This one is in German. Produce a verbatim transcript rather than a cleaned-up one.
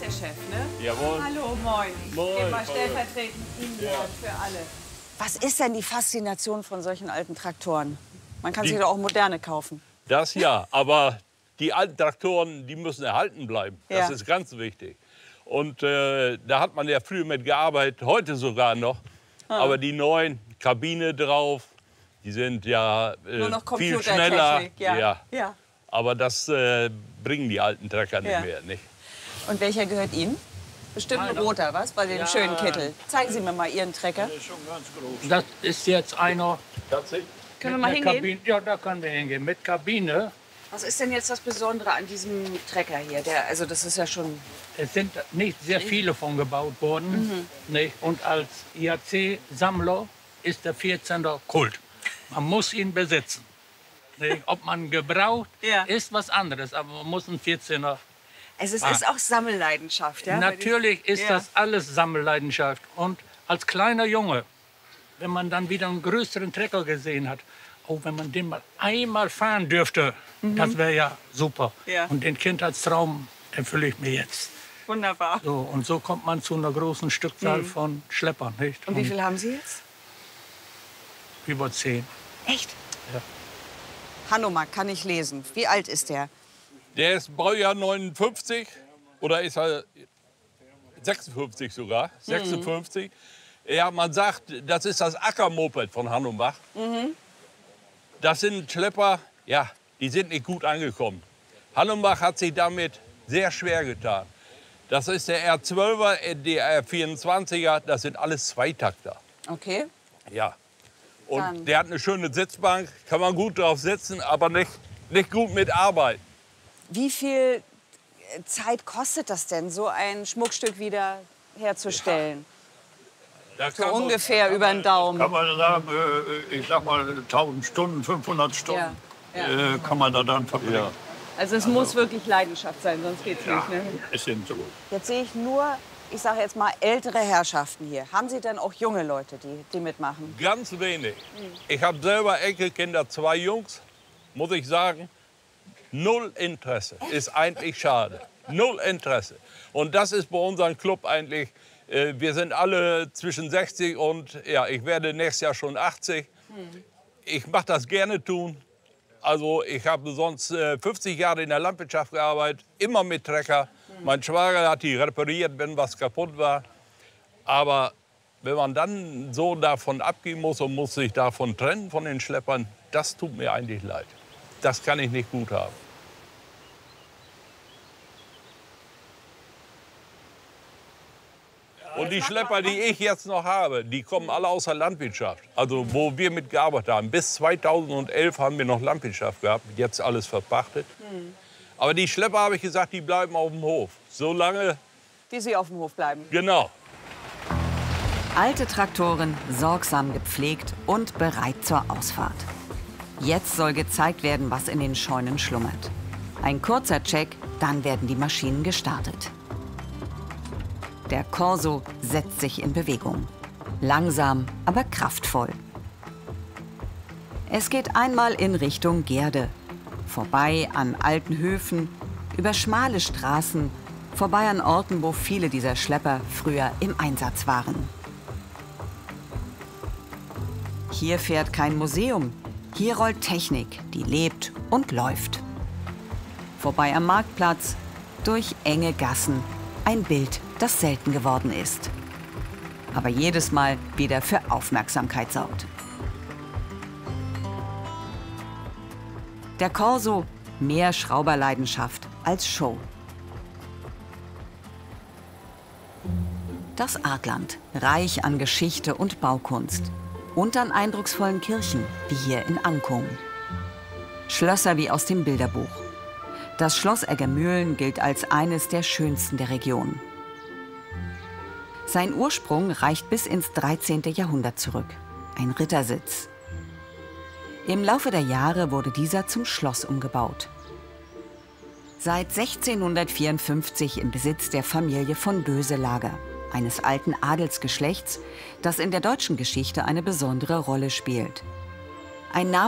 der Chef, ne? Jawohl. Hallo, moin. Moin, Geh mal Frau stellvertretend Ihnen Ja. für alle. Was ist denn die Faszination von solchen alten Traktoren? Man kann Die- sich doch auch moderne kaufen. Das ja, aber die alten Traktoren, die müssen erhalten bleiben. Das Ja. ist ganz wichtig. Und äh, da hat man ja früher mit gearbeitet, heute sogar noch. Ah. Aber die neuen, Kabine drauf, die sind ja äh, Nur noch viel schneller. Computertechnik, ja. Ja. Ja. Aber das äh, bringen die alten Trecker nicht Ja. mehr. Nicht? Und welcher gehört Ihnen? Bestimmt ein Meiner. roter, was? Bei dem Ja. schönen Kittel. Zeigen Sie mir mal Ihren Trecker. Das ist jetzt einer Tatsächlich? Können wir mal mit hingehen? Kabine. Ja, da können wir hingehen. Mit Kabine. Was ist denn jetzt das Besondere an diesem Trecker hier? Der, also das ist ja schon... Es sind nicht sehr viele von gebaut worden. Nee. Und als I A C-Sammler ist der vierzehner Kult. Man muss ihn besitzen. Nee. Ob man gebraucht, Ja. ist was anderes. Aber man muss einen vierzehner. Also es Ah. ist auch Sammelleidenschaft, ja? Natürlich ist Ja. das alles Sammelleidenschaft. Und als kleiner Junge, wenn man dann wieder einen größeren Trecker gesehen hat, oh, wenn man den mal einmal fahren dürfte, das wäre ja super. Ja. Und den Kindheitstraum erfülle ich mir jetzt. Wunderbar. So, und so kommt man zu einer großen Stückzahl von Schleppern. Nicht? Und wie viel haben Sie jetzt? Über zehn. Echt? Ja. Hanomag kann ich lesen. Wie alt ist der? Der ist Baujahr neunundfünfzig oder ist er sechsundfünfzig sogar, sechsundfünfzig. Ja, man sagt, das ist das Ackermoped von Hanomag. Das sind Schlepper, ja, die sind nicht gut angekommen. Hanomag hat sich damit sehr schwer getan. Das ist der R zwölfer, der R vierundzwanziger, das sind alles Zweitakter. Okay. Ja. Und Dann- der hat eine schöne Sitzbank, kann man gut drauf sitzen, aber nicht, nicht gut mit Arbeit. Wie viel Zeit kostet das denn, so ein Schmuckstück wieder herzustellen? Da So kann man- ungefähr über den Daumen. Kann man sagen, äh, ich sag mal tausend Stunden, fünfhundert Stunden Ja, ja. Äh, kann man da dann verbringen. Ja. Also es muss wirklich Leidenschaft sein, sonst geht's Ja, nicht. Ne? ist eben so. Jetzt sehe ich nur, ich sage jetzt mal, ältere Herrschaften hier. Haben Sie denn auch junge Leute, die, die mitmachen? Ganz wenig. Ich habe selber Enkelkinder, zwei Jungs, muss ich sagen. Null Interesse. Ist eigentlich schade. Null Interesse. Und das ist bei unserem Club eigentlich. Äh, wir sind alle zwischen sechzig und, ja, ich werde nächstes Jahr schon achtzig. Ich mache das gerne tun. Also ich habe sonst äh, fünfzig Jahre in der Landwirtschaft gearbeitet, immer mit Trecker. Mein Schwager hat die repariert, wenn was kaputt war. Aber wenn man dann so davon abgehen muss und muss sich davon trennen, von den Schleppern, das tut mir eigentlich leid. Das kann ich nicht gut haben. Und die Schlepper, die ich jetzt noch habe, die kommen alle aus der Landwirtschaft. Also wo wir mitgearbeitet haben. Bis zweitausendelf haben wir noch Landwirtschaft gehabt, jetzt alles verpachtet. Aber die Schlepper, habe ich gesagt, die bleiben auf dem Hof. Solange, Die Sie auf dem Hof bleiben. genau. Alte Traktoren sorgsam gepflegt und bereit zur Ausfahrt. Jetzt soll gezeigt werden, was in den Scheunen schlummert. Ein kurzer Check, dann werden die Maschinen gestartet. Der Corso setzt sich in Bewegung. Langsam, aber kraftvoll. Es geht einmal in Richtung Gerde. Vorbei an alten Höfen, über schmale Straßen, vorbei an Orten, wo viele dieser Schlepper früher im Einsatz waren. Hier fährt kein Museum. Hier rollt Technik, die lebt und läuft. Vorbei am Marktplatz, durch enge Gassen. Ein Bild, das selten geworden ist. Aber jedes Mal wieder für Aufmerksamkeit sorgt. Der Corso, mehr Schrauberleidenschaft als Show. Das Argland, reich an Geschichte und Baukunst. Und an eindrucksvollen Kirchen, wie hier in Ankung. Schlösser wie aus dem Bilderbuch. Das Schloss Eggermühlen gilt als eines der schönsten der Region. Sein Ursprung reicht bis ins dreizehnte Jahrhundert zurück. Ein Rittersitz. Im Laufe der Jahre wurde dieser zum Schloss umgebaut. Seit sechzehnhundertvierundfünfzig im Besitz der Familie von Böselager, eines alten Adelsgeschlechts, das in der deutschen Geschichte eine besondere Rolle spielt. Ein Name